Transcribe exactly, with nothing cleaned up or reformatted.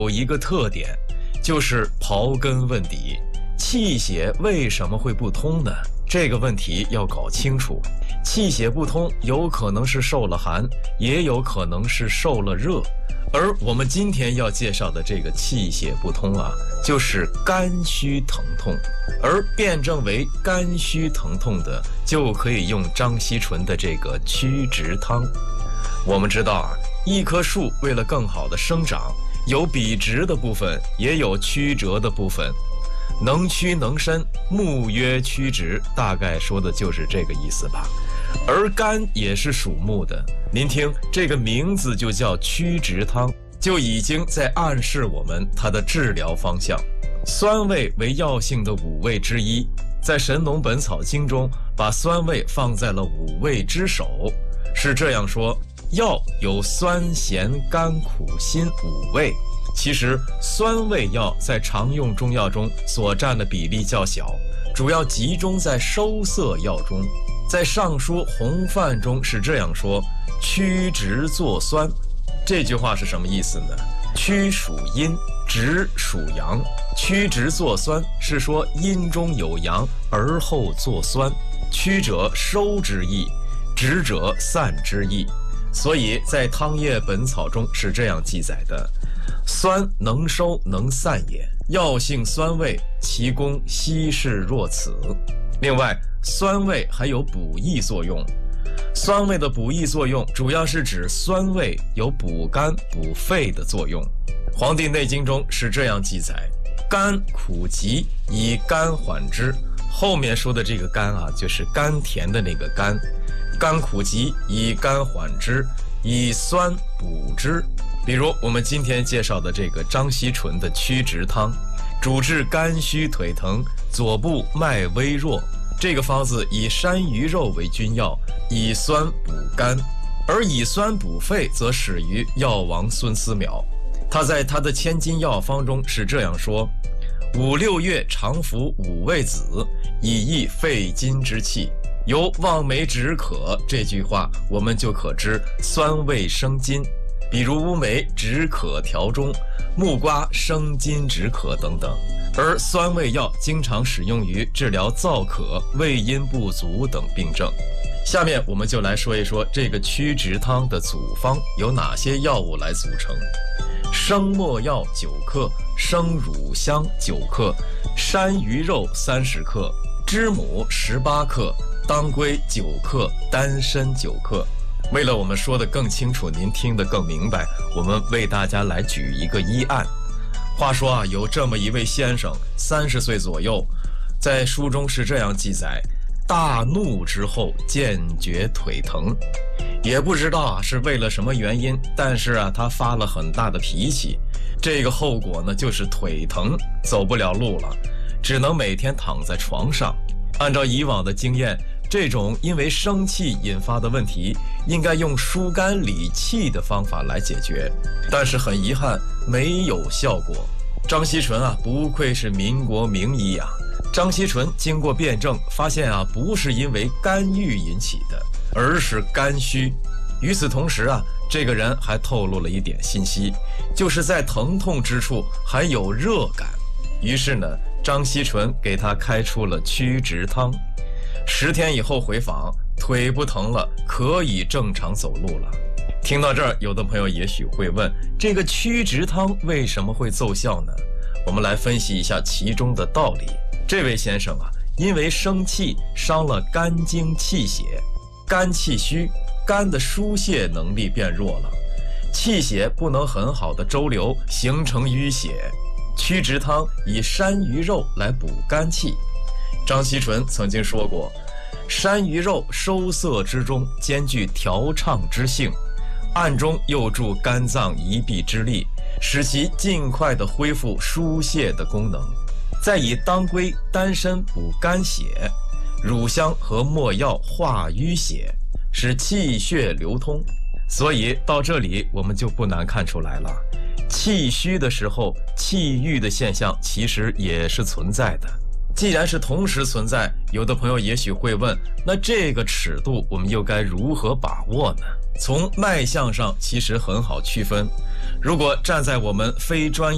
有一个特点，就是刨根问底，气血为什么会不通呢？这个问题要搞清楚。气血不通，有可能是受了寒，也有可能是受了热。而我们今天要介绍的这个气血不通啊，就是肝虚疼痛。而辩证为肝虚疼痛的，就可以用张锡纯的这个曲直汤。我们知道啊，一棵树为了更好的生长，有笔直的部分，也有曲折的部分。能屈能伸，木曰曲直，大概说的就是这个意思吧。而肝也是属木的，您听这个名字就叫曲直汤，就已经在暗示我们它的治疗方向。酸味为药性的五味之一，在《神农本草经》中把酸味放在了五味之首，是这样说：药有酸咸甘苦辛五味。其实酸味药在常用中药中所占的比例较小，主要集中在收涩药中。在《尚书洪范》中是这样说：曲直作酸。这句话是什么意思呢？曲属阴，直属阳，曲直作酸是说阴中有阳而后作酸，曲者收之意，直者散之意。所以在《汤液本草》中是这样记载的：酸能收能散也，药性酸味，其功稀释若此。另外，酸味还有补益作用。酸味的补益作用主要是指酸味有补肝补肺的作用。《黄帝内经》中是这样记载：甘苦急，以甘缓之。后面说的这个甘啊，就是甘甜的那个甘。甘苦急，以甘缓之，以酸补之。比如我们今天介绍的这个张锡纯的曲直汤，主治肝虚腿疼，左部脉微弱。这个方子以山萸肉为君药，以酸补肝，而以酸补肺则始于药王孙思邈。他在他的千金药方中是这样说：五六月常服五味子，以益肺金之气。由望梅止渴这句话，我们就可知酸味生津。比如乌梅止渴调中，木瓜生津止渴等等。而酸味药经常使用于治疗燥渴、胃阴不足等病症。下面我们就来说一说这个曲直汤的组方有哪些药物来组成。生没药九克，生乳香九克，山萸肉三十克，知母十八克，当归九克，丹参九克。为了我们说得更清楚，您听得更明白，我们为大家来举一个医案。话说啊，有这么一位先生，三十岁左右，在书中是这样记载：大怒之后渐觉腿疼，也不知道啊是为了什么原因，但是啊他发了很大的脾气，这个后果呢就是腿疼，走不了路了，只能每天躺在床上。按照以往的经验，这种因为生气引发的问题，应该用疏肝理气的方法来解决，但是很遗憾，没有效果。张锡纯啊，不愧是民国名医啊！张锡纯经过辩证，发现啊，不是因为肝郁引起的，而是肝虚。与此同时啊，这个人还透露了一点信息，就是在疼痛之处还有热感。于是呢，张锡纯给他开出了曲直汤。十天以后回访，腿不疼了，可以正常走路了。听到这儿，有的朋友也许会问，这个曲直汤为什么会奏效呢？我们来分析一下其中的道理。这位先生啊，因为生气伤了肝经气血，肝气虚，肝的疏泄能力变弱了，气血不能很好的周流，形成淤血。曲直汤以山萸肉来补肝气。张锡纯曾经说过，山萸肉收涩之中，兼具调畅之性，暗中又助肝脏一臂之力，使其尽快的恢复疏泄的功能。再以当归、丹参补肝血，乳香和没药化淤血，使气血流通。所以到这里我们就不难看出来了，气虚的时候，气郁的现象其实也是存在的。既然是同时存在，有的朋友也许会问，那这个尺度我们又该如何把握呢？从脉象上其实很好区分。如果站在我们非专业